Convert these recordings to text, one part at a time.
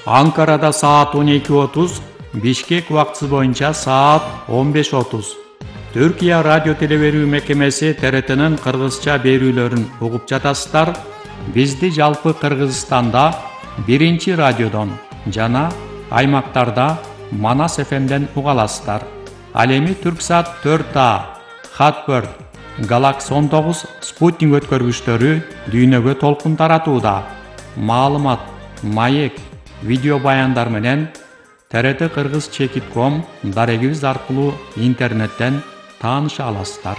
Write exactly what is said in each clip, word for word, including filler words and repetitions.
Анкарада саат он эки отуз, Бишкек убактысы боюнча саат он беш отуз. Түркия радио телеберүү мекемеси Т Р Т'нин кыргызча берүүлөрүн угуп жатасыздар. Бизди жалпы Кыргызстанда биринчи радиодон жана аймактарда Манас Ф M'ден уга аласыздар. Ал эми Түрксат төрт А, Хатбird, Galaxy он тогуз спутник өткөргүчтөрү дүйнөгө толкун таратууда. Маалымат, маек, видео баяндар менен Т Р Т Кыргыз чекит ком дарегибиз аркылуу интернеттен тааныша аласыздар.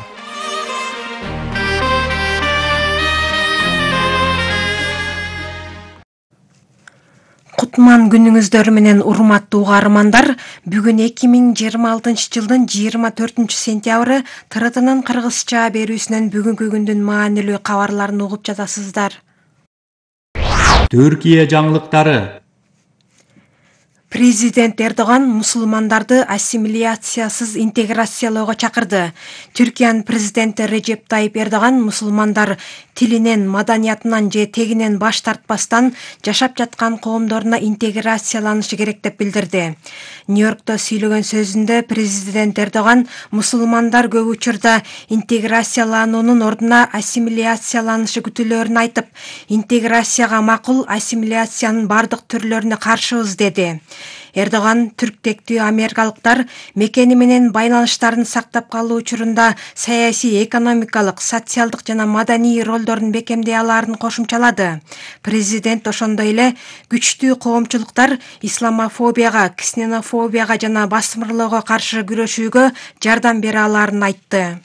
Кутман күнүңүздөр менен урматтуу угармандар, бүгүн эки миң жыйырма алтынчы жылдын жыйырма төртүнчү сентябры Т Р T'нын кыргызча берүүсүнөн бүгүнкү күндүн маанилүү кабарларын угуп жатасыздар. Түркия жаңылыктары. Президент Эрдоган мусулмандарды ассимиляциясыз интеграциялоого чакырды. Түркиянын президенти Режеп Тайип Эрдоган мусулмандар тилинен, маданиятынан же тегинен баш тартпастан жашап жаткан коомдоруна интеграцияланышы керек деп билдирди. Нью-Йоркто сүйлөгөн сөзүндө президент Эрдоган мусулмандар көп учурда интеграциялануунун ордуна ассимиляцияланышы күтүлөрүн айтып, интеграцияга макул, ассимиляциянын бардык түрлөрүнө каршыбыз деди. Эрдоган түрктектүү америкалыктар мекени менен байланыштарын сактап калуу учурунда саясий, экономикалык, социалдык жана маданий ролдорун бекемдей алаарын кошумчалады. Президент ошондой эле күчтүү коомчулуктар исламофобияга, ксенофобияга жана басмырлоого каршы күрөшүүгө жардам бере алаарын айтты.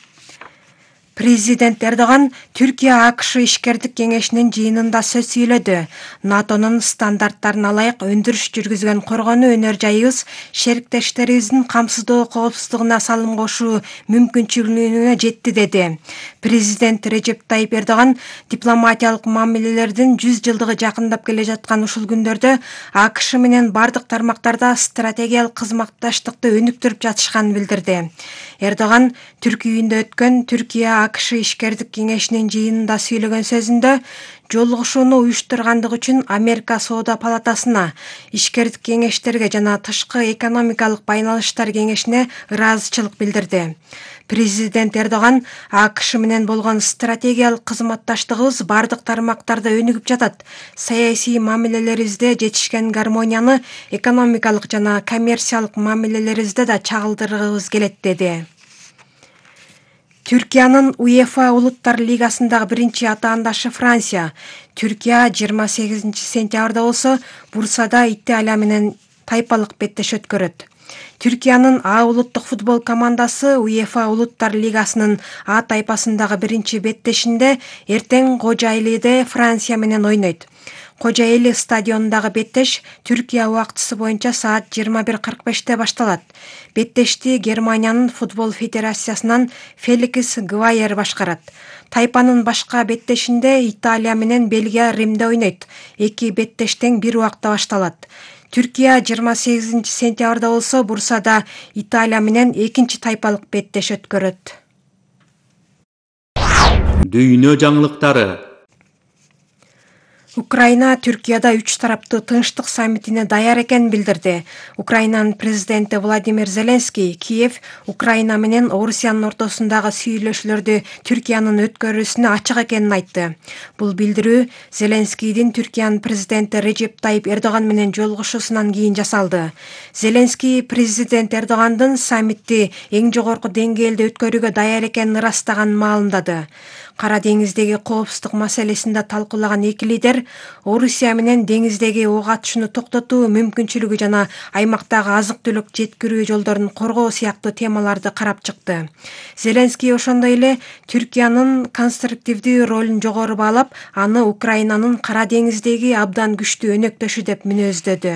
Президент Эрдоган Түркия А К Ш ишкердик кеңешинин жыйынында сөз сүйлөдү. НАТОнун стандарттарына ылайык өндүрүш жүргүзгөн коргонуу өнөр жайыбыз шериктештерибиздин камсыздоо коопсуздугуна салым кошуу мүмкүнчүлүгүнө жетти деди. Президент Режеп Тайип Эрдоган дипломатиялык мамилелердин жүз жылдыгы жакындап келе жаткан ушул күндөрдө А К Ш менен бардык тармактарда стратегиялык кызматташтыкты өнүктүрүп жатышканын билдирди. Эрдоган Түрк үйүндө өткөн Түркия А К Ш ишкердик кеңешинин жыйынында сүйлөгөн сөзүндө жолугушууну уюштургандык үчүн Америка Соода палатасына, ишкердик кеңештерге жана тышкы экономикалык байланыштар кеңешине ыраазычылык билдирди. Президент Эрдоган А К Ш менен болгон стратегиялык кызматташтыгыбыз бардык тармактарда өнүгүп жатат. Саясий мамилелерибизде жетишкен гармонияны экономикалык жана коммерциялык мамилелерибизде да чагылдыргыбыз келет деди. Түркиянын УЕФА Улуттар Лигасындагы биринчи атаандашы Франция. Түркия жыйырма сегизинчи сентябрда болсо Бурсада Италия менен тайпалык беттеш өткөрөт. Түркиянын А улуттук футбол командасы УЕФА Улуттар Лигасынын А тайпасындагы биринчи беттешинде эртең Кожойлиде Франция менен ойнойт. Кожойли стадионундагы беттеш Түркия убактысы боюнча саат жыйырма бир кырк беште башталат. Беттешти Германиянын футбол федерациясынан Феликс Гвайер башкарат. Тайпанын башка беттешинде Италия менен Бельгия Римде ойнойт. Эки беттеш тең бир убакта башталат. Түркия жыйырма сегизинчи сентябрда болсо Бурсада Италия менен экинчи тайпалык беттеш өткөрөт. Дүйнө жаңылыктары. Украина Түркияда үч тараптуу тынчтык саммитине даяр экенин билдирди. Украинанын президенти Владимир Зеленский Киев Украина менен Орусиянын ортосундагы сүйлөшүүлөрдү Түркиянын өткөрүүсүнө ачык экенин айтты. Бул билдирүү Зеленскийдин Түркиянын президенти Режеп Тайип Эрдоган менен жолугушуусунан кийин жасалды. Зеленский президент Эрдогандын саммитти эң жогорку деңгээлде өткөрүүгө даяр экенин ырастаганын маалымдады. Кара деңиздеги коопсуздук маселесинде талкуулаган эки лидер Орусия менен деңиздеги ок атышууну токтотуу мүмкүнчүлүгү жана аймактагы азык-түлүк жеткирүү жолдорун коргоо сыяктуу темаларды карап чыкты. Зеленский ошондой эле Түркиянын конструктивдүү ролун жогору баалап, аны Украинанын Кара деңиздеги абдан күчтүү өнөктөшү деп мүнөздөдү.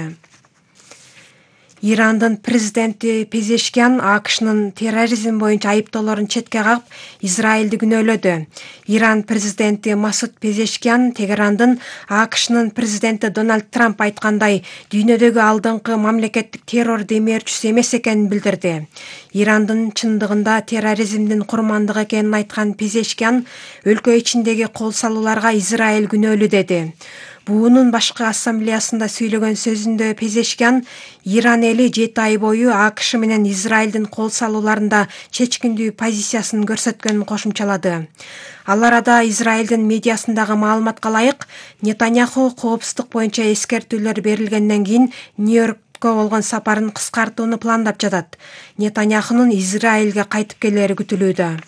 Ирандын президенти Пезешкиан А К Шнын терроризм боюнча айыптоолорун четке кагып, Израилди күнөөлөдү. Иран президенти Масуд Пезешкиан Тегерандын А К Шнын президенти Дональд Трамп айткандай дүйнөдөгү алдыңкы мамлекеттик террор демээрчүсү эмес экенин билдирди. Ирандын чындыгында терроризмдин курмандыгы экенин айткан Пезешкиан өлкө ичиндеги кол салууларга Израиль күнөөлүү деди. буунун башкы ассамблеясында сүйлөгөн сөзүндө Пезешкян Иран эли жети ай бою АКШ менен Израилдин кол салууларында чечкиндүү позициясын көрсөткөнүн кошумчалады. Ал арада Израилдин медиасындагы маалыматка ылайык, Нетаньяху коопсуздук боюнча эскертүүлөр берилгенден кийин Нью-Йоркко болгон сапарын кыскартууну пландап жатат. Нетаньяхунун Израилге кайтып келери күтүлүүдө.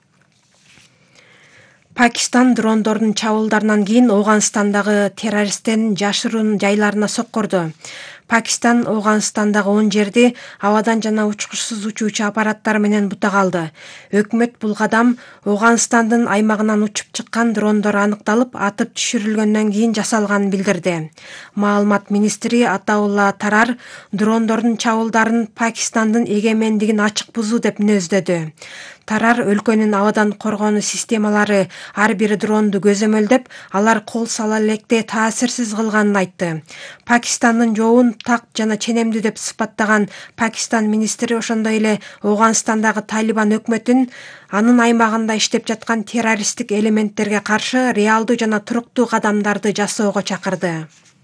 Пакистан дрондордун чабуулдарынан кийин Оганстандагы террористтердин жашыруун жайларына соккурду. Пакистан Оганстандагы он жерди абадан жана учкучсуз учуучу аппараттар менен бутага алды. Өкмөт бул кадам Оганстандын аймагынан учуп чыккан дрондор аныкталып, атып түшүрүлгөндөн кийин жасалганын билдирди. Маалымат министри Атаулла Тарар дрондордун чабуулдарын Пакистандын эгемендигин ачык бузуу деп мүнөздөдү. Тарар өлкөнүн абадан коргонуу системалары ар бир дронду көзөмөлдөп, алар кол сала электе таасирсиз кылганын айтты. Пакистандын жообун такт жана ченемдүү деп сыпаттаган Пакистан министри ошондой эле Оганстандагы Талибан өкмөтүн анын аймагында иштеп жаткан террористтик элементтерге каршы реалдуу жана туруктуу кадамдарды жасоого чакырды.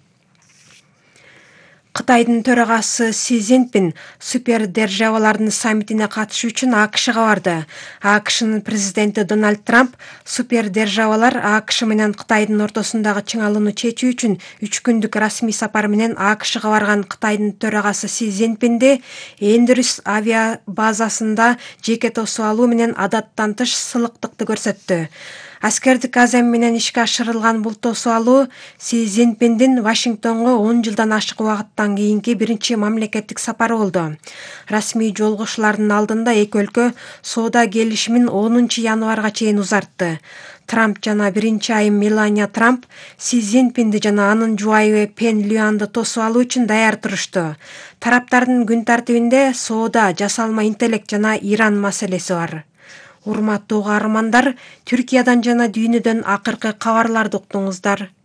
Кытайдын төрагасы Си Цзиньпин супердержавалардын саммитине катышуу үчүн АКШга барды. АКШнын президенти Дональд Трамп супердержавалар АКШ менен Кытайдын ортосундагы чыңалууну чечүү үчүн үч күндүк расмий сапар менен АКШга барган Кытайдын төрагасы Си Цзиньпинди Эндрюс авиа базасында жеке тосуп алуу менен адаттан тыш сылыктыкты көрсөттү. Аскердик азем менен ишке ашырылган бул тосуп алуу Си Цзиньпиндин Вашингтонго он жылдан ашык убакыттан кийинки биринчи мамлекеттик сапары болду. Расмий жолугушуулардын алдында эки өлкө соода келишимин онунчу январга чейин узартты. Трамп жана биринчи айым Мелания Трамп Си Цзиньпинди жана анын жубайы Пен Люанды тосуп алуу үчүн даяр турушту. Тараптардын күн тартибинде соода, жасалма интеллект жана Иран маселеси бар. Урматтуу каармандар, Түркиядан жана дүйнөдөн акыркы кабарларды уктуңуздар.